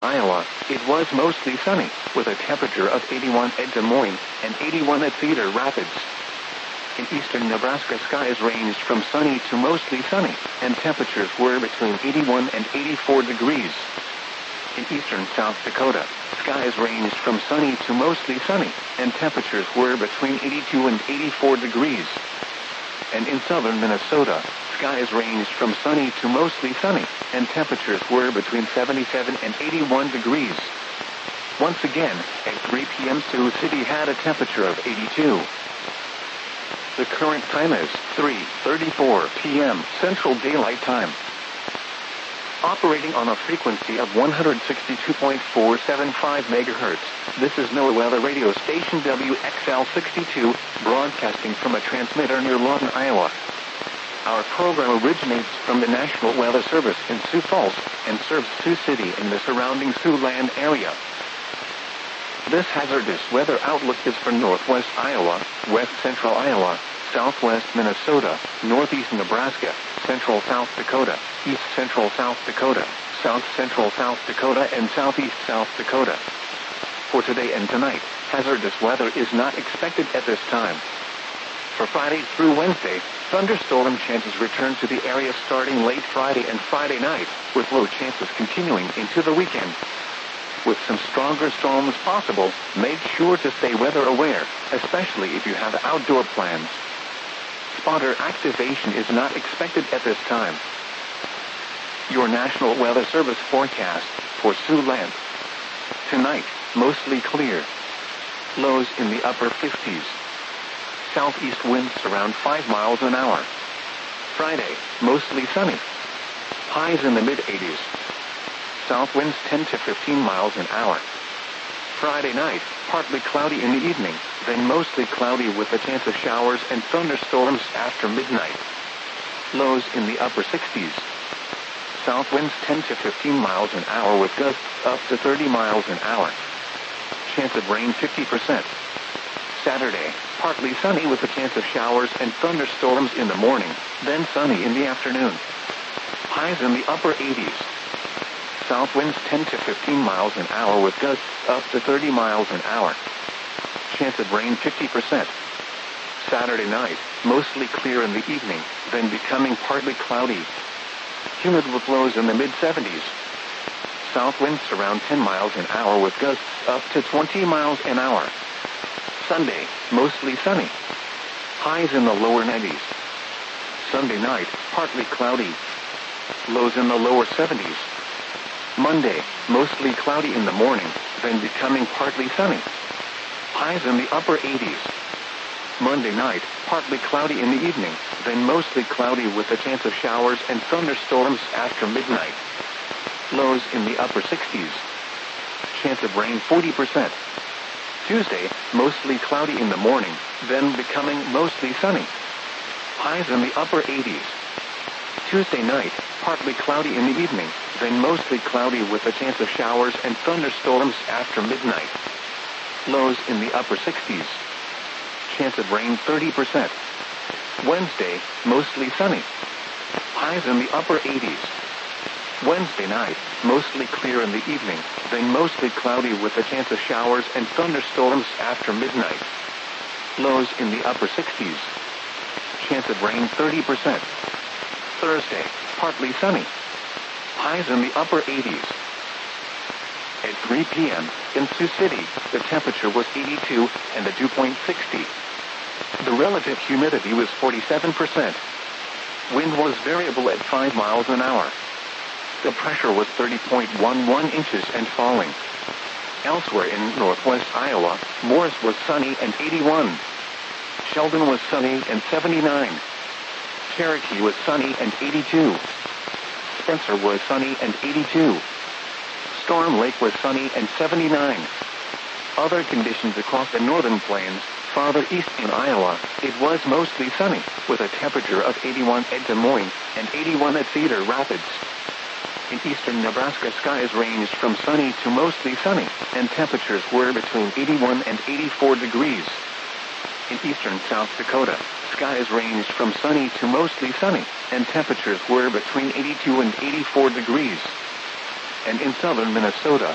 Iowa, it was mostly sunny, with a temperature of 81 at Des Moines and 81 at Cedar Rapids. In eastern Nebraska, skies ranged from sunny to mostly sunny, and temperatures were between 81 and 84 degrees. In eastern South Dakota, skies ranged from sunny to mostly sunny, and temperatures were between 82 and 84 degrees. And in southern Minnesota, skies ranged from sunny to mostly sunny, and temperatures were between 77 and 81 degrees. Once again, at 3 p.m. Sioux City had a temperature of 82. The current time is 3:34 p.m. Central Daylight Time. Operating on a frequency of 162.475 megahertz, this is NOAA Weather Radio Station WXL62, broadcasting from a transmitter near Lawton, Iowa. Our program originates from the National Weather Service in Sioux Falls and serves Sioux City and the surrounding Siouxland area. This hazardous weather outlook is for northwest Iowa, west central Iowa, southwest Minnesota, northeast Nebraska, central South Dakota, east central South Dakota, south central South Dakota, and southeast South Dakota. For today and tonight, hazardous weather is not expected at this time. For Friday through Wednesday, thunderstorm chances return to the area starting late Friday and Friday night, with low chances continuing into the weekend. With some stronger storms possible, make sure to stay weather aware, especially if you have outdoor plans. Spotter activation is not expected at this time. Your National Weather Service forecast for Siouxland. Tonight, mostly clear. Lows in the upper 50s. Southeast winds around 5 miles an hour. Friday, mostly sunny. Highs in the mid-80s. South winds 10 to 15 miles an hour. Friday night, partly cloudy in the evening, then mostly cloudy with a chance of showers and thunderstorms after midnight. Lows in the upper 60s. South winds 10 to 15 miles an hour with gusts up to 30 miles an hour. Chance of rain 50%. Saturday, partly sunny with a chance of showers and thunderstorms in the morning, then sunny in the afternoon. Highs in the upper 80s. South winds 10 to 15 miles an hour with gusts up to 30 miles an hour. Chance of rain 50%. Saturday night, mostly clear in the evening, then becoming partly cloudy. Humid with lows in the mid-70s. South winds around 10 miles an hour with gusts up to 20 miles an hour. Sunday, mostly sunny. Highs in the lower 90s. Sunday night, partly cloudy. Lows in the lower 70s. Monday, mostly cloudy in the morning, then becoming partly sunny. Highs in the upper 80s. Monday night, partly cloudy in the evening, then mostly cloudy with a chance of showers and thunderstorms after midnight. Lows in the upper 60s. Chance of rain 40%. Tuesday, mostly cloudy in the morning, then becoming mostly sunny. Highs in the upper 80s. Tuesday night, partly cloudy in the evening, then mostly cloudy with a chance of showers and thunderstorms after midnight. Lows in the upper 60s. Chance of rain 30%. Wednesday, mostly sunny. Highs in the upper 80s. Wednesday night, mostly clear in the evening, then mostly cloudy with a chance of showers and thunderstorms after midnight. Lows in the upper 60s. Chance of rain 30%. Thursday, partly sunny. Highs in the upper 80s. At 3 p.m., in Sioux City, the temperature was 82 and the dew point 60. The relative humidity was 47%. Wind was variable at 5 miles an hour. The pressure was 30.11 inches and falling. Elsewhere in northwest Iowa, Morris was sunny and 81. Sheldon was sunny and 79. Cherokee was sunny and 82. Spencer was sunny and 82. Storm Lake was sunny and 79. Other conditions across the northern plains, farther east in Iowa, it was mostly sunny, with a temperature of 81 at Des Moines and 81 at Cedar Rapids. In eastern Nebraska, skies ranged from sunny to mostly sunny, and temperatures were between 81 and 84 degrees. In eastern South Dakota, skies ranged from sunny to mostly sunny, and temperatures were between 82 and 84 degrees. And in southern Minnesota,